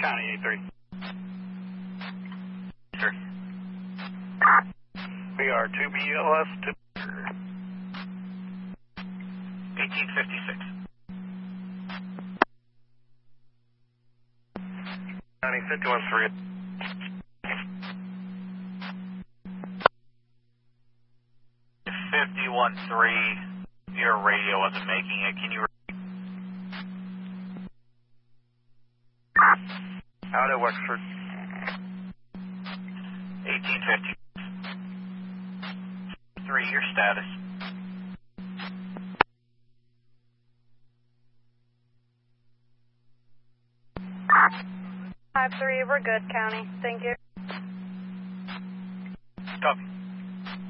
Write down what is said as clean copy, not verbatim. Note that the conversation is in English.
County 83. Sure. We are 2BLS 1856. County 51-3. 51-3, your radio wasn't making it. Can you... Out at Wexford. 1853, your status. Five three, we're good, County. Thank you. Copy.